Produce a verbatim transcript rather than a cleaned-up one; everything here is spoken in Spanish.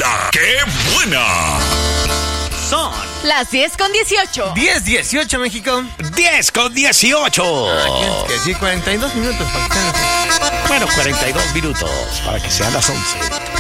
¡La que buena! Son las diez con dieciocho. diez dieciocho, México. diez con dieciocho. Ah, que sí, cuarenta y dos minutos para que sean las- Bueno, cuarenta y dos minutos para que sean las once.